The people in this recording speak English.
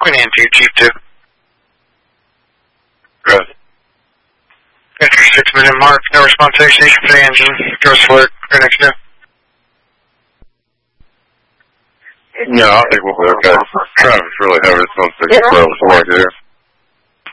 Queen Anne 2, Chief 2. Good. After 6-minute mark, no response to station for the engine. Ghost alert, go next to. No, I think we'll be okay. Traffic's really heavy. It's on 612, so right here.